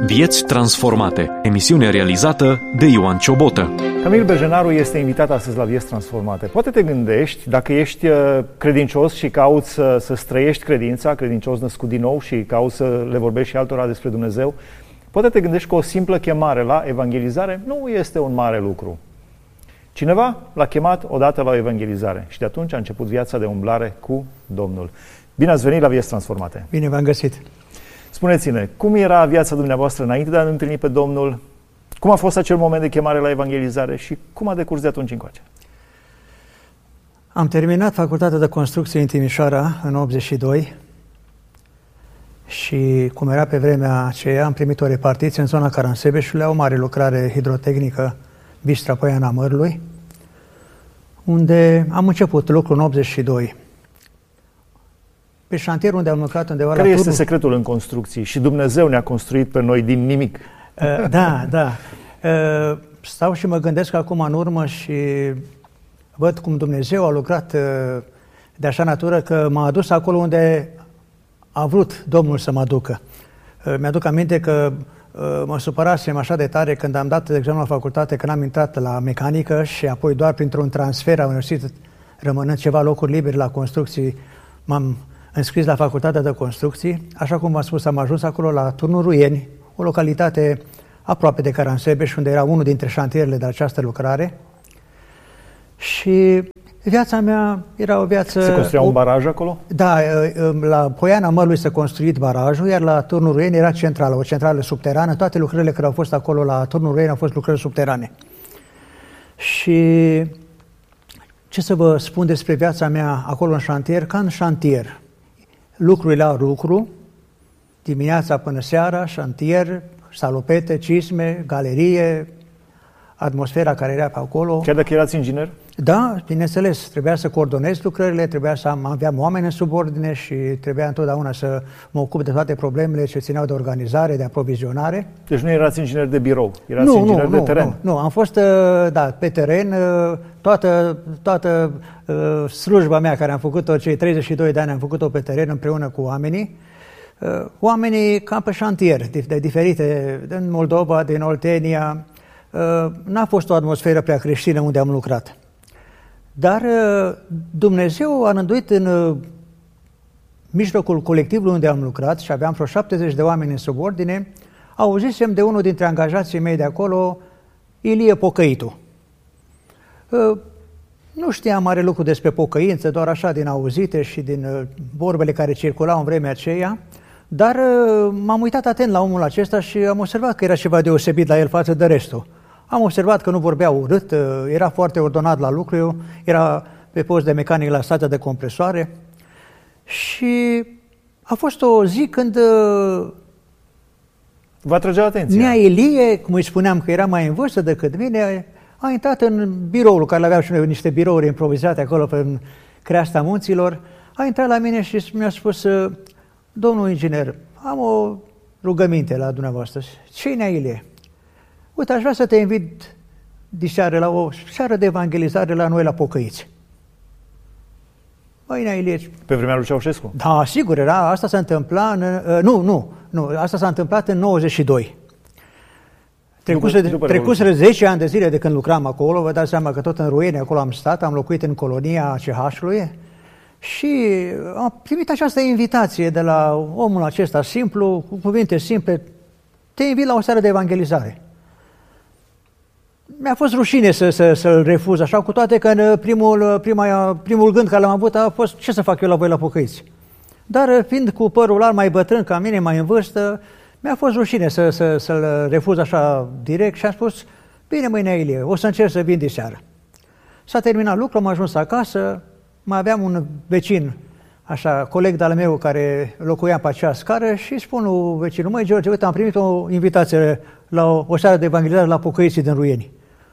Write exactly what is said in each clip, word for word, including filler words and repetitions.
Vieți transformate. Emisiune realizată de Ioan Ciobotă. Camil Berjenaru este invitat astăzi la Vieți transformate. Poate te gândești, dacă ești credincios și cauți să, să străiești credința, credincios născut din nou și cauți să le vorbești și altora despre Dumnezeu, poate te gândești că o simplă chemare la evangelizare nu este un mare lucru. Cineva l-a chemat odată la o evangelizare și de atunci a început viața de umblare cu Domnul. Bine ați venit la Vieți transformate! Bine v-am găsit! Spuneți-ne, cum era viața dumneavoastră înainte de a întâlni pe Domnul? Cum a fost acel moment de chemare la evangelizare și cum a decurs de atunci încoace? Am terminat facultatea de construcție în Timișoara în optzeci și doi și, cum era pe vremea aceea, am primit o repartiție în zona Caransebeșului, o mare lucrare hidrotehnică, Bistra Poiana Mărului, unde am început lucru în optzeci și doi. Pe șantier unde am lucrat undeva Care la este turnul... secretul în construcții? Și Dumnezeu ne-a construit pe noi din nimic. Uh, da, da. Uh, stau și mă gândesc acum în urmă și văd cum Dumnezeu a lucrat uh, de așa natură că m-a adus acolo unde a vrut Domnul să mă ducă. Uh, mi-aduc aminte că uh, mă supărasem așa de tare când am dat examenul la facultate, când am intrat la mecanică și apoi doar printr-un transfer am reușit, rămânând ceva locuri libere la construcții, m-am înscris la facultatea de construcții. Așa cum v-am spus, am ajuns acolo la Turnul Ruieni, o localitate aproape de Caransebeș, unde era unul dintre șantierele de această lucrare. Și viața mea era o viață... Se construia un baraj acolo? Da, la Poiana Mărului s-a construit barajul, iar la Turnul Ruieni era centrală, o centrală subterană. Toate lucrările care au fost acolo la Turnul Ruieni au fost lucrări subterane. Și ce să vă spun despre viața mea acolo în șantier? Ca în șantier. Lucrurile la lucru, dimineața până seara, șantier, salopete, cisme, galerie, atmosfera care era pe acolo. Chiar dacă erați inginer? Da, bineînțeles, trebuia să coordonez lucrările, trebuia să am, aveam oameni în subordine și trebuia întotdeauna să mă ocup de toate problemele ce țineau de organizare, de aprovizionare. Deci nu erați inginer de birou, erați nu, inginer nu, de nu, teren? Nu, nu, am fost, da, pe teren, toată, toată uh, slujba mea care am făcut-o, cei treizeci și doi de ani am făcut-o pe teren împreună cu oamenii. Uh, oamenii cam pe șantier, de, de diferite, din Moldova, din Oltenia. Uh, n-a fost o atmosferă prea creștină unde am lucrat. Dar uh, Dumnezeu a rânduit în uh, mijlocul colectivului unde am lucrat și aveam vreo șaptezeci de oameni în subordine, auzisem de unul dintre angajații mei de acolo, Ilie Pocăitu. Uh, nu știam mare lucru despre pocăință, doar așa din auzite și din uh, vorbele care circulau în vremea aceea, dar uh, m-am uitat atent la omul acesta și am observat că era ceva deosebit la el față de restul. Am observat că nu vorbea urât, uh, era foarte ordonat la lucru, era pe post de mecanic la stația de compresoare și a fost o zi când uh, vă atragea atenția. Nea Ilie, cum îi spuneam că era mai în vârstă decât mine, a intrat în biroul, care aveam și noi niște birouri improvizate acolo pe creasta munților, a intrat la mine și mi-a spus: domnul inginer, am o rugăminte la dumneavoastră. Ce-i, Nea Ilie? Uite, aș vrea să te invit diseară la o seară de evangelizare la noi la Pocăiți. Băi, Nea Ilie... Pe vremea lui Ceaușescu? Da, sigur, era, asta s-a întâmplat în... Uh, nu, nu, nu, asta s-a întâmplat în nouăzeci și doi. Trecuseră zece ani de zile de când lucram acolo, vă dați seama că tot în Ruieni acolo am stat, am locuit în colonia C H-ului și am primit această invitație de la omul acesta simplu, cu cuvinte simple: te invit la o seară de evangelizare. Mi-a fost rușine să, să, să-l refuz așa, cu toate că în primul, prima, primul gând care l-am avut a fost: ce să fac eu la voi la Pocăiți? Dar fiind cu părul larg, mai bătrân ca mine, mai în vârstă, mi-a fost rușine să, să, să-l refuz așa direct și am spus: bine, mâine, Ilie, o să încerc să vin de seară. S-a terminat lucrul, am ajuns acasă, mai aveam un vecin, așa, coleg de-al meu care locuia pe acea scară și spun lui vecinul: măi, George, uite, am primit o invitație la o, o seară de evangelizare la Pocăiții din Ruieni.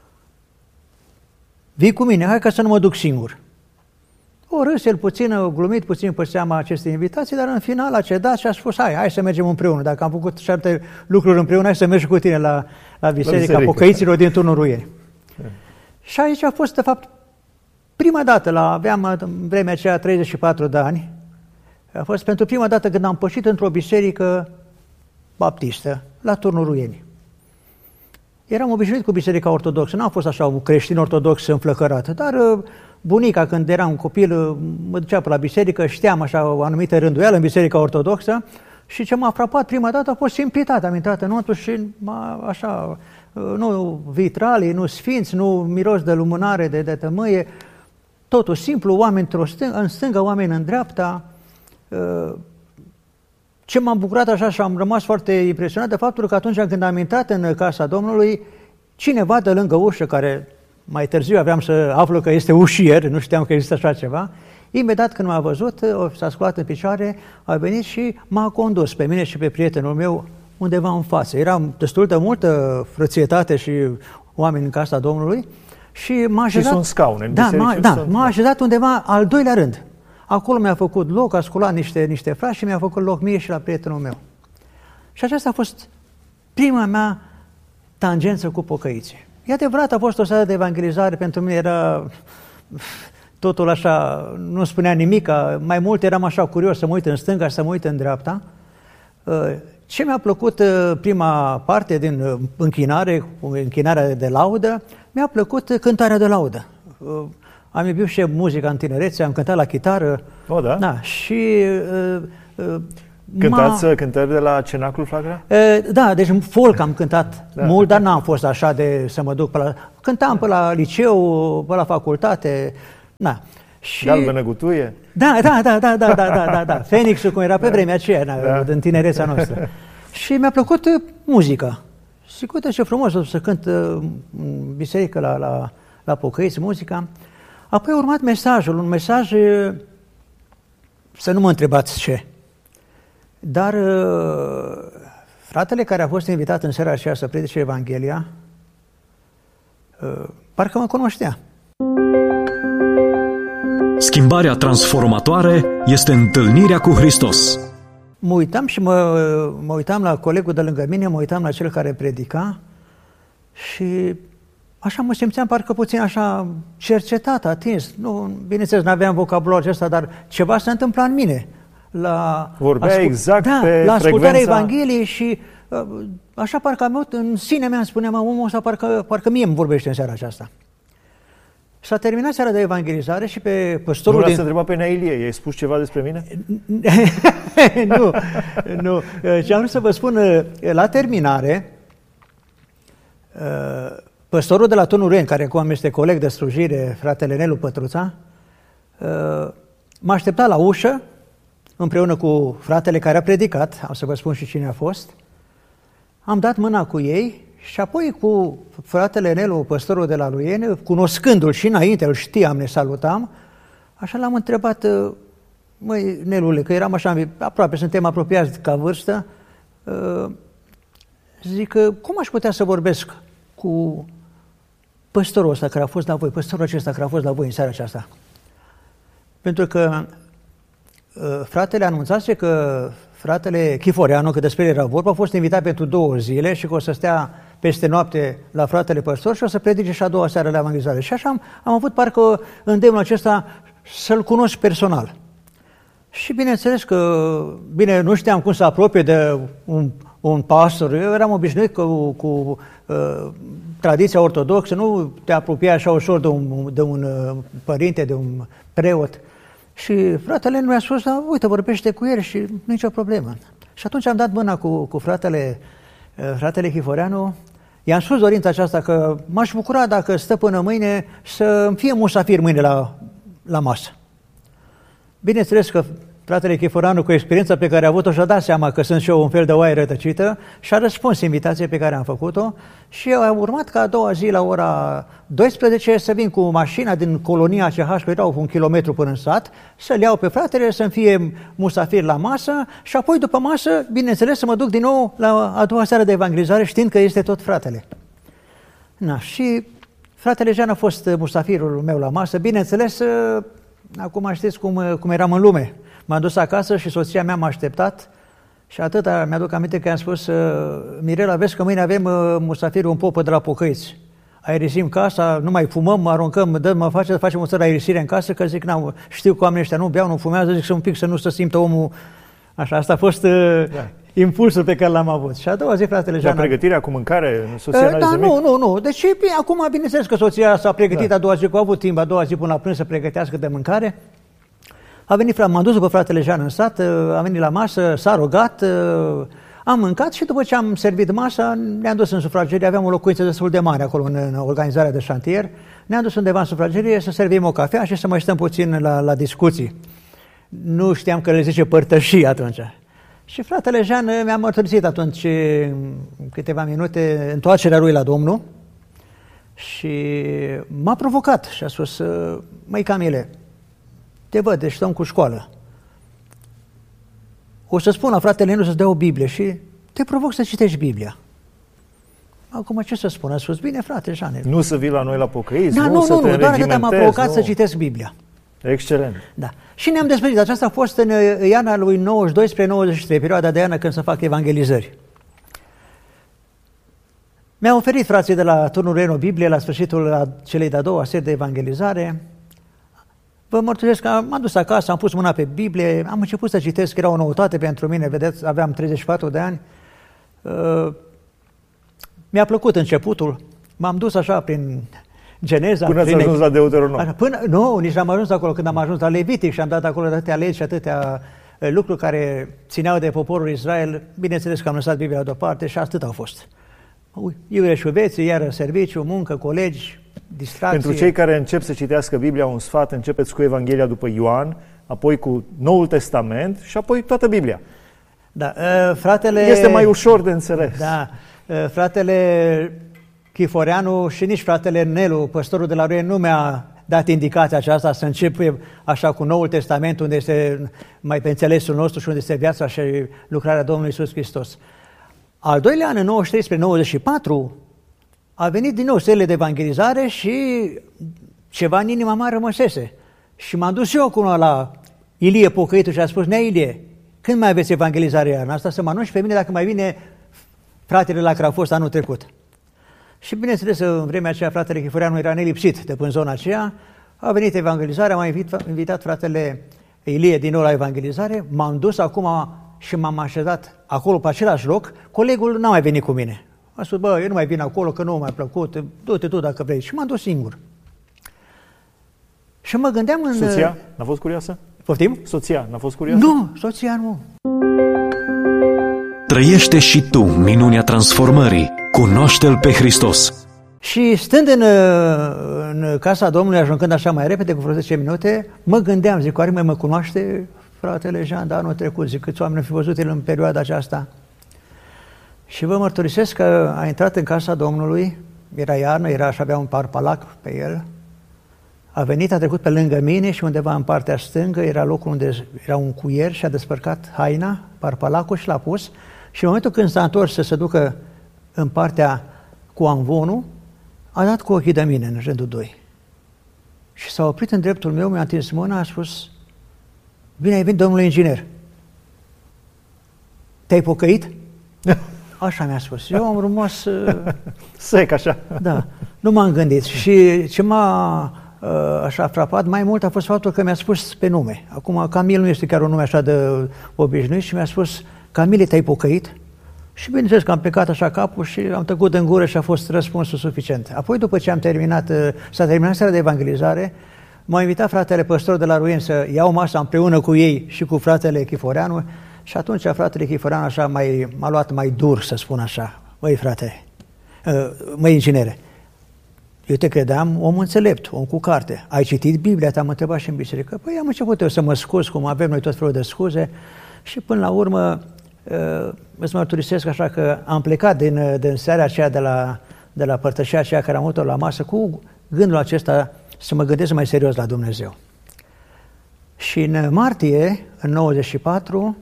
Vii cu mine, hai ca să nu mă duc singur. O râs el puțin, a glumit puțin pe seama acestei invitații, dar în final a cedat și a spus: hai, hai să mergem împreună. Dacă am făcut șapte lucruri împreună, hai să mergi cu tine la, la biserica la Pocăiților din Turnul Ruieni. Yeah. Și aici a fost, de fapt, prima dată, la, aveam în vremea aceea treizeci și patru de ani, a fost pentru prima dată când am pășit într-o biserică baptistă, la Turnul Ruieni. Eram obișnuit cu Biserica Ortodoxă, n-am fost așa un creștin ortodox înflăcărat, dar bunica, când eram un copil, mă ducea pe la biserică, știam așa o anumită rânduială în Biserica Ortodoxă și ce m-a frapat prima dată a fost simplitatea. Am intrat înăuntru și așa, nu vitralii, nu sfinți, nu miros de lumânare, de, de tămâie, totul simplu, oameni în stânga, oameni în dreapta. Ce m-am bucurat așa și am rămas foarte impresionat de faptul că atunci când am intrat în casa Domnului, cineva de lângă ușă, care mai târziu aveam să aflu că este ușier, nu știam că există așa ceva, imediat când m-a văzut, s-a sculat în picioare, a venit și m-a condus pe mine și pe prietenul meu undeva în față. Era destul de multă frățietate și oameni în casa Domnului și m-a așezat... Și sunt scaune în da, biserică. m-a, da, m-a așezat undeva al doilea rând. Acolo mi-a făcut loc, a sculat niște, niște frați și mi-a făcut loc mie și la prietenul meu. Și aceasta a fost prima mea tangență cu pocăiții. E adevărat, a fost o seară de evangelizare, pentru mine era totul așa, nu spunea nimic, mai mult eram așa curios să mă uit în stânga și să mă uit în dreapta. Ce mi-a plăcut prima parte din închinare, închinarea de laudă, mi-a plăcut cântarea de laudă. Am iubit și muzica în tinerețe, am cântat la chitară. O, da? Da, și... Uh, uh, Cântați cântări de la Cenaclul Flacăra? Uh, da, deci folk am cântat da. mult, dar n-am fost așa de să mă duc pe la... Cântam pe la liceu, pe la facultate, na. Și... Galbenă gutuie? Da, da, da, da, da, da, da, da, da. Fenixul, cum era pe vremea aceea, da. în tinerețea noastră. Și mi-a plăcut muzica. Și uite ce frumos să cânt în biserică la, la, la pocăiți, muzica. Apoi a urmat mesajul, un mesaj, să nu mă întrebați ce, dar fratele care a fost invitat în seara aceea să predice Evanghelia, parcă mă cunoștea. Schimbarea transformatoare este întâlnirea cu Hristos. Mă uitam și mă, mă uitam la colegul de lângă mine, mă uitam la cel care predica și... Așa mă simțeam parcă puțin așa cercetat, atins. Nu, bineînțeles, nu aveam vocabularul acesta, dar ceva se întâmpla în mine. La Vorbea ascult... exact da, pe la ascultarea frecvența... Evangheliei și așa parcă am în sine mea îmi spuneam, omul ăsta parcă, parcă mie îmi vorbește în seara aceasta. S-a terminat seara de evangelizare și pe păstorul nu din... să întreba pe Nailie, i-ai spus ceva despre mine? nu, nu. Ce am vrut să vă spun, la terminare, păstorul de la Turnul Ruieni, care acum este coleg de slujire, fratele Nelu Pătruța, m-a așteptat la ușă, împreună cu fratele care a predicat, am să vă spun și cine a fost. Am dat mâna cu ei și apoi cu fratele Nelu, păstorul de la Ruieni, cunoscându-l și înainte, îl știam, ne salutam, așa l-am întrebat, măi, Nelule, că eram așa, aproape, suntem apropiați ca vârstă, zic, cum aș putea să vorbesc cu păstorul ăsta care a fost la voi, păstorul acesta care a fost la voi în seara aceasta? Pentru că uh, fratele anunțase că fratele Chiforeanu, că despre el era vorba, a fost invitat pentru două zile și că o să stea peste noapte la fratele păstor și o să predice și a doua seară la evangelizare. Și așa am, am avut parcă îndemnul acesta să-l cunosc personal. Și bineînțeles că, bine, nu știam cum să apropie de un, un pastor. Eu eram obișnuit cu, cu uh, tradiția ortodoxă, nu te apropia așa ușor de un, de un uh, părinte, de un preot. Și fratele mi-a spus, da, uite, vorbește cu el și nicio problemă. Și atunci am dat mâna cu, cu fratele, uh, fratele Chiforeanu. I-am spus dorința aceasta că m-aș bucura dacă stă până mâine să îmi fie musafir mâine la, la masă. Bineînțeles că fratele Chiforeanu, cu experiența pe care a avut-o, și-a dat seama că sunt și eu un fel de oaie rătăcită și a răspuns invitației pe care am făcut-o și a urmat ca a doua zi la ora douăsprezece să vin cu mașina din colonia C H, că erau un kilometru până în sat, să-l iau pe fratele, să-mi fie musafir la masă și apoi după masă, bineînțeles, să mă duc din nou la a doua seară de evangelizare știind că este tot fratele. Na, și fratele Jean a fost musafirul meu la masă, bineînțeles. Acum știți cum, cum eram în lume. M-am dus acasă și soția mea m-a așteptat și atâta mi-aduc aminte că am spus, Mirela, vezi că mâine avem musafirul în popă de la Pocăiți. Aerisim casa, nu mai fumăm, aruncăm, dăm, mă face, facem o țără aerisire în casă, că zic, n-am, știu că oamenii ăștia nu beau, nu fumează, zic să un pic să nu se simtă omul așa. Asta a fost da. impulsul pe care l-am avut. Și a doua zi, fratele Jean... Dar pregătirea cu mâncare? Soția Uh, da, nu, nu, nu. Deci, acum, bineînțeles că soția s-a pregătit da. a doua zi, că a avut timp, a doua zi până la prânz să pregătească de mâncare. A venit, m-am dus după fratele Jean în sat, a venit la masă, s-a rugat, am mâncat și după ce am servit masa, ne-am dus în sufragerie, aveam o locuință destul de mare acolo în, în organizarea de șantier, ne-am dus undeva în sufragerie să servim o cafea și să mai stăm puțin la, la discuții. Nu știam că le zice părtășii atunci. Și fratele Jean mi-a mărturisit atunci câteva minute întoarcerea lui la Domnul și m-a provocat și a spus, măi Camile, te văd, deci stăm cu școală. O să spun la fratele Enu să-ți dea o Biblie și te provoc să citești Biblia. Acum ce să spun? A spus, bine frate, Jean. Nu să vii la noi la pocăiți, da, nu, nu, să nu, te nu, doar că m-a provocat nu. să citesc Biblia. Excelent. Da. Și ne-am despărțit. Aceasta a fost în iarna lui nouăzeci și doi spre nouăzeci și trei, perioada de iarnă când să fac evangelizări. Mi-a oferit frații de la Turnul Reno Biblie la sfârșitul celei de-a doua seri de evangelizare. Vă mărturisesc că m-am dus acasă, am pus mâna pe Biblie, am început să citesc, era o noutate pentru mine, vedeți, aveam treizeci și patru de ani. Uh, mi-a plăcut începutul, m-am dus așa prin Geneza. Până ați ajuns la Deuteronom. Așa, până, nu, nici n-am ajuns acolo, când am ajuns la Levitic și am dat acolo atâtea legi și atâtea uh, lucruri care țineau de poporul Israel. Bineînțeles că am lăsat Biblia deoparte și atât au fost. Iure și veții, iară serviciu, muncă, colegi, distracție. Pentru cei care încep să citească Biblia, un sfat, începeți cu Evanghelia după Ioan, apoi cu Noul Testament și apoi toată Biblia. Da, uh, fratele... Este mai ușor de înțeles. Da, uh, fratele Chiforeanu și nici fratele Nelu, păstorul de la Ruie, nu mi-a dat indicația aceasta să încep așa cu Noul Testament, unde este mai pe înțelesul nostru și unde este viața și lucrarea Domnului Iisus Hristos. Al doilea an, în nouăzeci și trei spre nouăzeci și patru, a venit din nou serile de evangelizare și ceva în inima mea rămăsese. Și m-am dus eu acum la Ilie Pocăitul și a spus, nea Ilie, când mai aveți evangelizarea în asta? Să mă anunți pe mine dacă mai vine fratele la care a fost anul trecut. Și bineînțeles, în vremea aceea, fratele Chiforeanu era nelipsit de până zona aceea, a venit evangelizarea, m-a invitat, invitat fratele Ilie din nou la evangelizare, m-am dus acum și m-am așezat acolo pe același loc, colegul n-a mai venit cu mine. A spus, bă, eu nu mai vin acolo, că nu m-a mai plăcut, du-te tu dacă vrei. Și m-am dus singur. Și mă gândeam în... Soția n-a fost curioasă? Poftim? Soția n-a fost curioasă? Nu, soția nu. Trăiește și tu minunea transformării. Cunoaște-L pe Hristos. Și stând în, în casa Domnului, ajungând așa mai repede, cu vreo zece minute, mă gândeam, zic, oare mai mă cunoaște fratele Jean de anul trecut? Zic, câți oameni au fi văzut el în perioada aceasta? Și vă mărturisesc că a intrat în casa Domnului, era iarnă, era și avea un parpalac pe el, a venit, a trecut pe lângă mine și undeva în partea stângă era locul unde era un cuier și a despărcat haina, parpalacul și l-a pus și în momentul când s-a întors să se ducă în partea cu amvonul, a dat cu ochii de mine în rândul doi. Și s-a oprit în dreptul meu, mi-a întins mâna, a spus, bine ai venit, domnule inginer. Te-ai pocăit? Așa mi-a spus. Eu am rămas... Sec, așa. Da, nu m-am gândit. Și ce m-a așa frapat mai mult a fost faptul că mi-a spus pe nume. Acum, Camil nu este chiar un nume așa de obișnuit și mi-a spus, Camile, te-ai pocăit? Și bineînțeles că am plecat așa capul și am tăcut în gură și a fost răspunsul suficient. Apoi, după ce am terminat, s-a terminat seara de evangelizare, m-a invitat fratele păstor de la Ruien să iau masa împreună cu ei și cu fratele Chiforeanu și atunci fratele Chiforeanu așa mai, m-a luat mai dur, să spun așa. Măi, frate, măi, inginere, eu te credeam om înțelept, om cu carte. Ai citit Biblia? Te-am întrebat și în biserică. Păi am început eu să mă scuz, cum avem noi tot felul de scuze și până la urmă îți mărturisesc așa că am plecat din, din seara aceea de la, de la părtășia aceea care am avut-o la masă cu gândul acesta să mă gândesc mai serios la Dumnezeu. Și în martie, în nouăzeci și patru,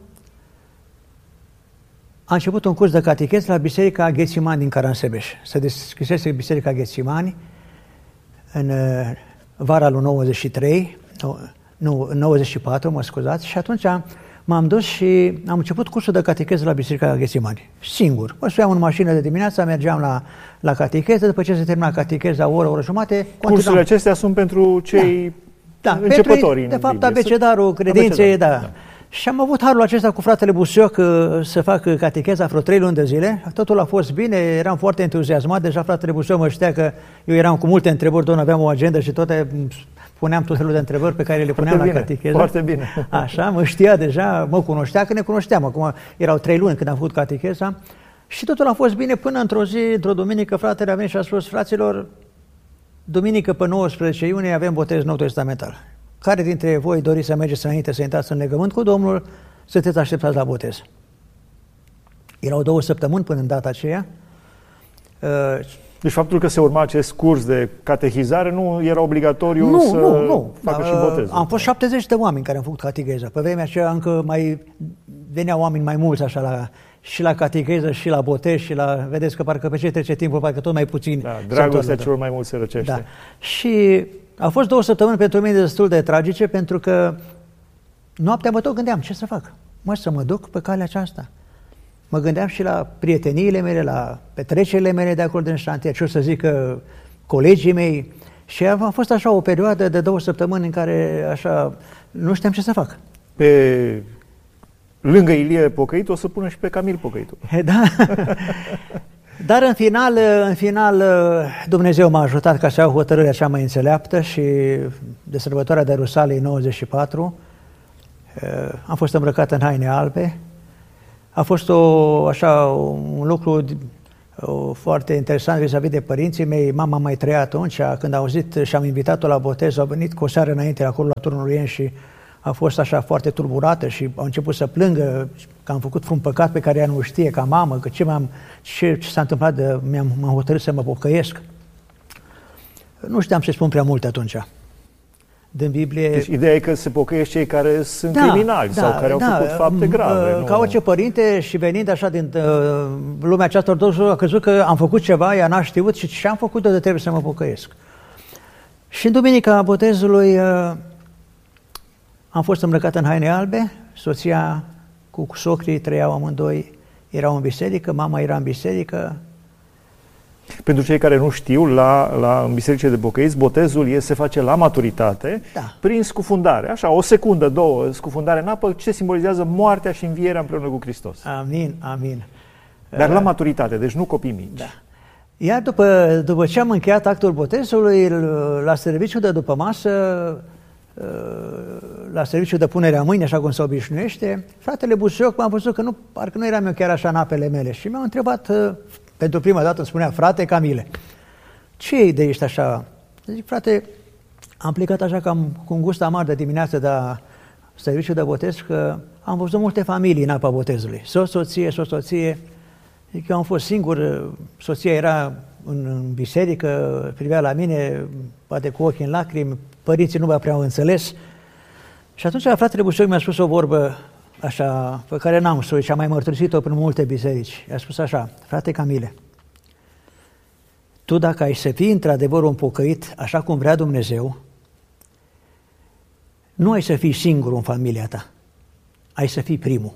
a început un curs de catechez la Biserica Ghețimani din Caransebeș. Se deschisese Biserica Ghețimani în vara lui nouăzeci și trei, nu, în nouăzeci și patru, mă scuzați, și atunci m-am dus și am început cursul de catechez la Biserica Ghețimani, singur. Mă suiam în mașină de dimineața, mergeam la, la catecheză, după ce se termina catecheza, o oră, o oră jumate. Cursurile acestea sunt pentru cei da, da, începători. Pentru, de fapt, abecedarul credinței, da. da. Și am avut harul acesta cu fratele Busioc să fac catecheza vreo trei luni de zile. Totul a fost bine, eram foarte entuziasmat. Deja fratele Busioc mă știa că eu eram cu multe întrebări, doar aveam o agendă și toate puneam tot felul de întrebări pe care le puneam foarte la bine, catecheză. Foarte bine. Așa, mă știa deja, mă cunoștea, că ne cunoșteam. Acum erau trei luni când am făcut catecheza. Și totul a fost bine până într-o zi, într-o duminică, fratele a venit și a spus: fraților, duminică pe nouăsprezece iunie avem botez nou testamental. Care dintre voi doriți să mergeți înainte să intrați în legământ cu Domnul, sunteți așteptați la botez? Erau două săptămâni până în data aceea. Deci faptul că se urma acest curs de catehizare nu era obligatoriu nu, să nu, nu. facă și botezul. Am fost șaptezeci de oameni care am făcut catecheza. Pe vremea aceea încă mai veneau oameni mai mulți așa la, și la catecheză și la botez și la... Vedeți că parcă pe ce trece timpul, parcă tot mai puțin. Da, dragostea celor mai mulți se răcește. Da. Și au fost două săptămâni pentru mine destul de tragice, pentru că noaptea mă tot gândeam ce să fac. Mă, să mă duc pe calea aceasta. Mă gândeam și la prieteniile mele, la petrecerile mele de acolo din șantier, ce o să zică colegii mei. Și a fost așa o perioadă de două săptămâni în care așa nu știam ce să fac. Pe lângă Ilie Pocăit o să pună și pe Camil Pocăitul. Da. Dar în final, în final Dumnezeu m-a ajutat ca să iau hotărârea cea mai înțeleaptă și de sărbătoarea de Rusalii nouăzeci și patru am fost îmbrăcat în haine albe. A fost o, așa, un lucru o, foarte interesant vis-a-vis de părinții mei. Mama mai trăia atunci, când a auzit și am invitat-o la botez, a venit cu o seară înainte acolo la turnul ei și a fost așa foarte tulburată și a început să plângă că am făcut un păcat pe care ea nu știe ca mamă, că ce, m-am, ce, ce s-a întâmplat, de, mi-am, m-am hotărât să mă pocăiesc. Nu știam să spun prea multe atunci. Din Biblie... Deci ideea e că se pocăiesc cei care sunt da, criminali da, sau care da, au făcut fapte grave. Ca nu? orice părinte și venind așa din uh, lumea aceasta ortodoxă, a crezut că am făcut ceva, ea n-a știut și ce am făcut, de trebuie să mă pocăiesc. Și în duminica botezului uh, am fost îmbrăcat în haine albe, soția cu socrii trăiau amândoi, erau în biserică, mama era în biserică. Pentru cei care nu știu, la, la, în bisericile de pocăiți, botezul e, se face la maturitate, da. Prin scufundare. Așa, o secundă, două, scufundare în apă, ce simbolizează moartea și învierea împreună cu Hristos. Amin, amin. Dar la maturitate, deci nu copii mici. Da. Iar după, după ce am încheiat actul botezului, la serviciu de după masă, la serviciu de punere a mâini, așa cum se obișnuiește, fratele Busioc m-a văzut că nu, parcă nu eram eu chiar așa în apele mele și mi-a întrebat, pentru prima dată îmi spunea: frate Camile, ce idei ești așa? Zic: frate, am plecat așa cam cu un gust amar de dimineață de la serviciu de botez, că am văzut multe familii în apa botezului. Soț, soție, soț, soție. Zic, eu am fost singur, soția era în, în biserică, privea la mine, poate cu ochii în lacrimi, părinții nu m-au prea înțeles. Și atunci fratele Busioc mi-a spus o vorbă așa, pe care n-am spus și am mai mărturisit-o prin multe biserici. I-a spus așa: frate Camile, tu dacă ai să fii într-adevăr un pocăit, așa cum vrea Dumnezeu, nu ai să fii singur în familia ta, ai să fii primul.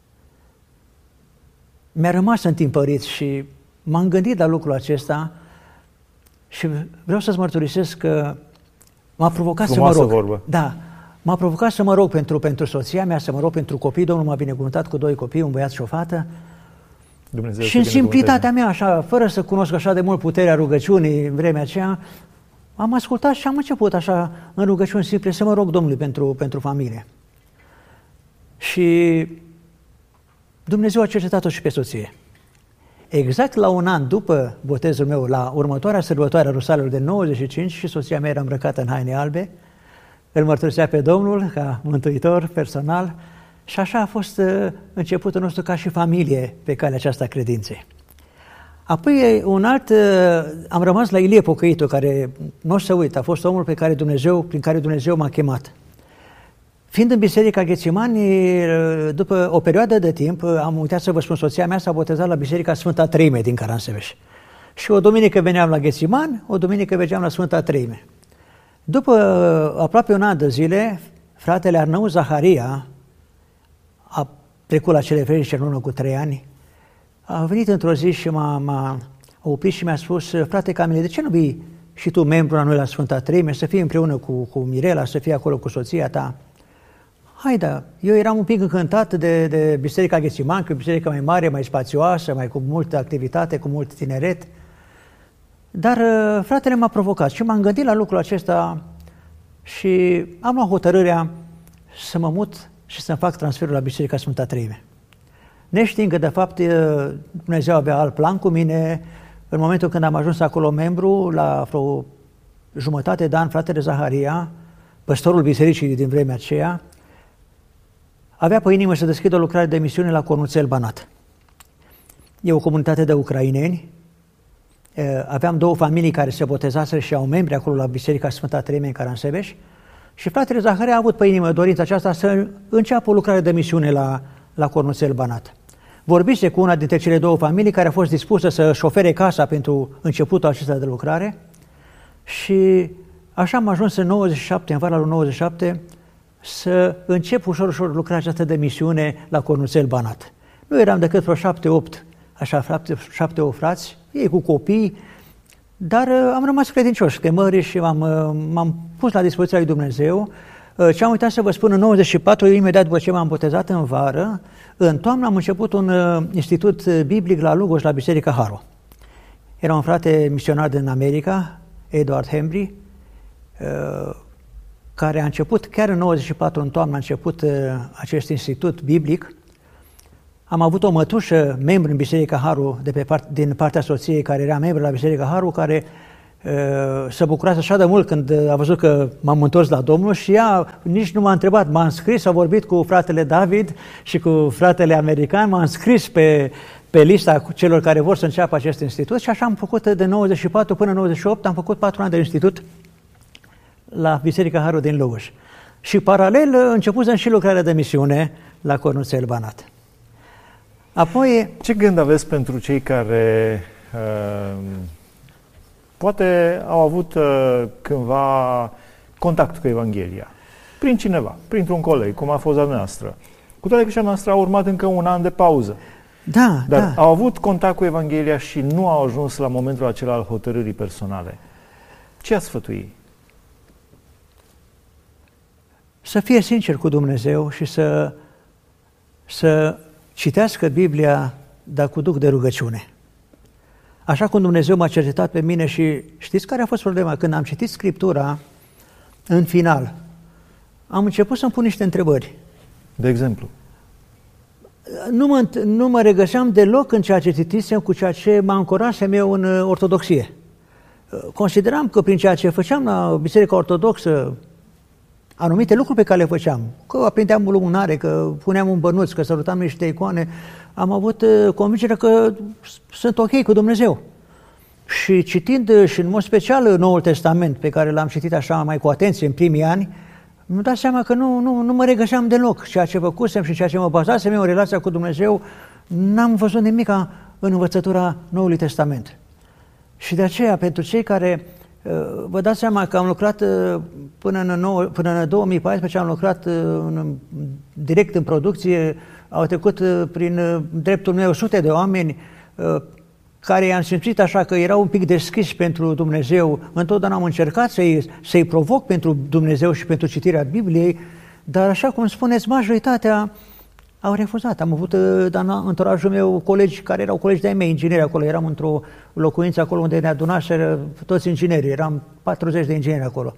Mi-a rămas întimpărit și m-am gândit la lucrul acesta și vreau să-ți mărturisesc că m-a provocat Frumoasă să mă rog. Vorbă. Da, m-a provocat să mă rog pentru, pentru soția mea, să mă rog pentru copii. Domnul m-a binecuvântat cu doi copii, un băiat și o fată. Dumnezeu și în simplitatea mea, așa, fără să cunosc așa de mult puterea rugăciunii în vremea aceea, am ascultat și am început așa în rugăciuni simple să mă rog Domnului pentru, pentru familie. Și Dumnezeu a cercetat-o și pe soție. Exact la un an după botezul meu, la următoarea sărbătoare a Rusalilor de nouăzeci și cinci, și soția mea era îmbrăcată în haine albe, îl mărturisea pe Domnul ca mântuitor personal și așa a fost începutul nostru ca și familie pe calea aceasta credinței. Apoi un alt, am rămas la Ilie Pocăitul, care nu o să uit, a fost omul pe care Dumnezeu, prin care Dumnezeu m-a chemat. Fiind în Biserica Ghețimani, după o perioadă de timp, am uitat să vă spun, soția mea s-a botezat la Biserica Sfânta Treime din Caransebeș. Și o duminică veneam la Ghețimani, o duminică mergeam la Sfânta Treime. După aproape un an de zile, fratele Arnău Zaharia a trecut la cele veșnice în urmă cu trei ani, a venit într-o zi și m-a, m-a oprit și mi-a spus: frate Camile, de ce nu vii și tu membru la noi la Sfânta Treime, să fii împreună cu, cu Mirela, să fii acolo cu soția ta? Hai da, eu eram un pic încântat de, de Biserica Ghețimancă, o biserică mai mare, mai spațioasă, mai cu multă activitate, cu mult tineret. Dar fratele m-a provocat și m-am gândit la lucrul acesta și am luat hotărârea să mă mut și să-mi fac transferul la Biserica Sfânta Treime. Neștiind că, de fapt, Dumnezeu avea alt plan cu mine, în momentul când am ajuns acolo membru, la vreo jumătate de an, fratele Zaharia, păstorul bisericii din vremea aceea, avea pe inimă să deschidă o lucrare de misiune la Cornuțel Banat. E o comunitate de ucraineni. Aveam două familii care se botezaseră și au membri acolo la Biserica Sfânta Treime în Caransebeș și fratele Zaharia a avut pe inimă dorința aceasta să înceapă o lucrare de misiune la, la Cornuțel Banat. Vorbise cu una dintre cele două familii care a fost dispusă să-și ofere casa pentru începutul acesta de lucrare și așa am ajuns în nouăzeci și șapte, în vara lui nouăzeci și șapte, să încep ușor, ușor lucrarea aceasta de misiune la Cornuțel Banat. Nu eram decât vreo șapte, opt, așa, șapte, opt frați, ei cu copii, dar am rămas credincioși, chemări și m-am, m-am pus la dispoziția lui Dumnezeu. Ce am uitat să vă spun, în nouăzeci și patru, imediat după ce m-am botezat în vară, în toamnă am început un institut biblic la Lugoj, la Biserica Haru. Era un frate misionar din America, Edward Henry, care a început, chiar în nouăzeci și patru, în toamnă, a început acest institut biblic. Am avut o mătușă, membru în Biserica Haru, de pe part, din partea soției, care era membru la Biserica Haru, care uh, se bucurase așa de mult când a văzut că m-am întors la Domnul și ea nici nu m-a întrebat. M-a înscris, a vorbit cu fratele David și cu fratele american, m-a înscris pe, pe lista celor care vor să înceapă acest institut și așa am făcut de nouăzeci și patru până nouăzeci și opt, am făcut patru ani de institut la Biserica Haru din Lugoj. Și paralel începusem și lucrarea de misiune la Cornuțel Banat. Apoi, ce gând aveți pentru cei care uh, poate au avut uh, cândva contact cu Evanghelia? Prin cineva, printr-un coleg, cum a fost a noastră. Cu toate că și a noastră a urmat încă un an de pauză. Da, Dar da. au avut contact cu Evanghelia și nu au ajuns la momentul acela al hotărârii personale. Ce ați sfătui? Să fie sincer cu Dumnezeu și să, să citească Biblia, dar cu duc de rugăciune. Așa cum Dumnezeu m-a cercetat pe mine și știți care a fost problema? Când am citit Scriptura, în final, am început să-mi pun niște întrebări. De exemplu? Nu mă, nu mă regăseam deloc în ceea ce citisem cu ceea ce mă ancorasem eu în ortodoxie. Consideram că prin ceea ce făceam la Biserica Ortodoxă, anumite lucruri pe care le făceam, că aprindeam lumânare, că puneam un bănuț, că sărutam niște icoane, am avut convingerea că sunt ok cu Dumnezeu. Și citind și în mod special Noul Testament, pe care l-am citit așa mai cu atenție în primii ani, mi-am dat seama că nu, nu, nu mă regăseam deloc. Ceea ce făcusem și ceea ce mă bazasem eu în relația cu Dumnezeu, n-am văzut nimic în învățătura Noului Testament. Și de aceea, pentru cei care vă dați seama că am lucrat până în, nouă, până în două mii paisprezece, am lucrat în, direct în producție, au trecut prin dreptul meu sute de oameni care i-am simțit așa că erau un pic deschiși pentru Dumnezeu. Întotdeauna am încercat să-i, să-i provoc pentru Dumnezeu și pentru citirea Bibliei, dar așa cum spuneți, majoritatea au refuzat. Am avut în anturajul meu colegi care erau colegi de-ai mei, ingineri acolo. Eram într-o locuință acolo unde ne adunaseră toți inginerii. Eram patruzeci de ingineri acolo.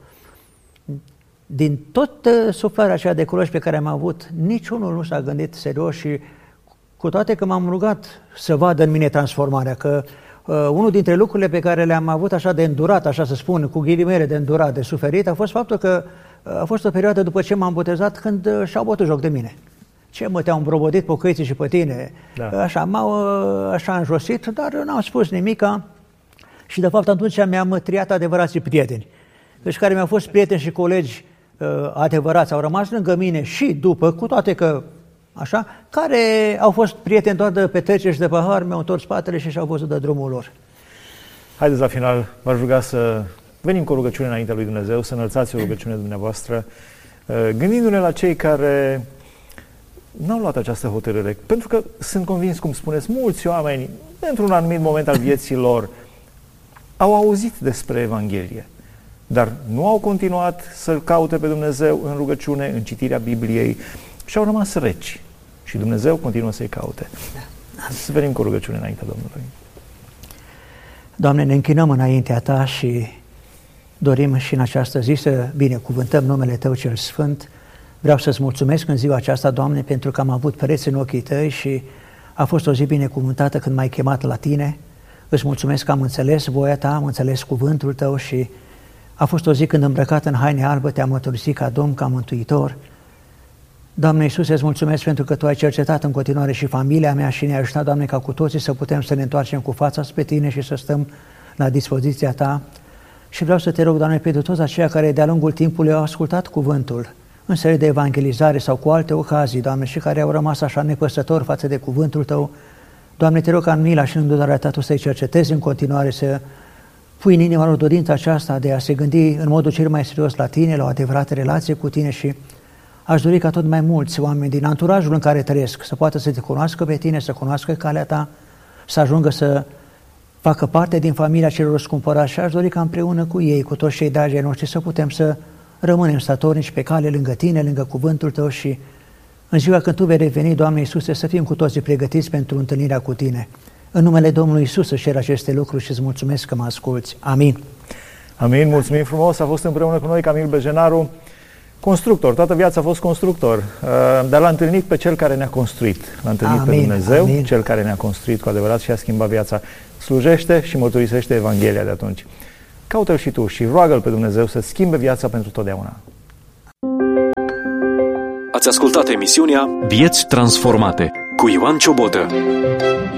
Din tot suflarea aceea de colegi pe care am avut, niciunul nu s-a gândit serios și cu toate că m-am rugat să vadă în mine transformarea, că uh, unul dintre lucrurile pe care le-am avut așa de îndurat, așa să spun, cu ghilimele de îndurat, de suferit, a fost faptul că uh, a fost o perioadă după ce m-am botezat când uh, și-au bătut joc de mine. Ce mă, te-au îmbrobodit pocăiții și pe tine? Da. Așa, m-au așa înjosit, dar n-am spus nimica și de fapt atunci mi-am triat adevărații prieteni. Deci care mi-au fost prieteni și colegi uh, adevărați, au rămas lângă mine și după, cu toate că așa, care au fost prieteni doar de petreceri și de pahar, mi-au întors spatele și și-au văzut de drumul lor. Haideți la final, v-aș ruga să venim cu o rugăciune înaintea lui Dumnezeu, să înălțați o rugăciune dumneavoastră, gândindu-ne la cei care n-au luat această hotărâre. Pentru că sunt convins, cum spuneți, mulți oameni, într-un anumit moment al vieții lor, au auzit despre Evanghelie, dar nu au continuat să-L caute pe Dumnezeu în rugăciune, în citirea Bibliei și au rămas reci. Și Dumnezeu continuă să-i caute. Să venim cu rugăciune înaintea Domnului. Doamne, ne închinăm înaintea Ta și dorim și în această zi să binecuvântăm numele Tău cel Sfânt. Vreau să-ți mulțumesc în ziua aceasta, Doamne, pentru că am avut pereți în ochii Tăi și a fost o zi binecuvântată când m-ai chemat la Tine. Îți mulțumesc că am înțeles voia Ta, am înțeles cuvântul Tău și a fost o zi când îmbrăcat în haine albă Te-am mărturisit ca Domn, ca Mântuitor. Doamne Iisuse, îți mulțumesc pentru că Tu ai cercetat în continuare și familia mea și ne-ai ajutat, Doamne, ca cu toții să putem să ne întoarcem cu fața spre Tine și să stăm la dispoziția Ta. Și vreau să Te rog, Doamne, pentru toți aceia care de-a lungul timpului au ascultat cuvântul în serie de evangelizare sau cu alte ocazii, Doamne, și care au rămas așa nepăsători față de cuvântul Tău, Doamne, Te rog ca în mila și în îndurarea Ta Tu să-i cercetezi în continuare, să pui în inima lor dorința aceasta de a se gândi în modul cel mai serios la Tine, la o adevărată relație cu Tine și aș dori ca tot mai mulți oameni din anturajul în care trăiesc să poată să Te cunoască pe Tine, să cunoască calea Ta, să ajungă să facă parte din familia celor scumpărați și aș dori ca împreună cu ei, cu toți cei dragi ai noștri, să putem să rămânem statornici pe cale lângă Tine, lângă cuvântul Tău și în ziua când Tu vei reveni, Doamne Iisuse, să fim cu toții pregătiți pentru întâlnirea cu Tine. În numele Domnului Iisus să cer aceste lucruri și îți mulțumesc că mă asculți. Amin. Amin, mulțumim frumos. A fost împreună cu noi Camil Bejenaru, constructor. Toată viața a fost constructor, dar l-a întâlnit pe Cel care ne-a construit. L-a întâlnit Amin. pe Dumnezeu, Amin. Cel care ne-a construit cu adevărat și a schimbat viața. Slujește și mărturisește Evanghelia de atunci. Caută-L și tu și roagă-L pe Dumnezeu să schimbe viața pentru totdeauna. Ați ascultat emisiunea Vieți transformate cu Ioan Ciobotă.